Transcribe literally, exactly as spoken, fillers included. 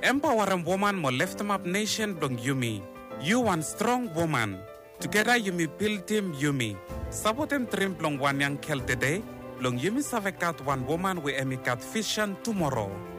empower a woman mo lift him up nation blong Yumi. You one strong woman. Together Yumi build him Yumi. Sabotem trim blong one young kel today. Blong Yumi savekat one woman we emikat vision tomorrow.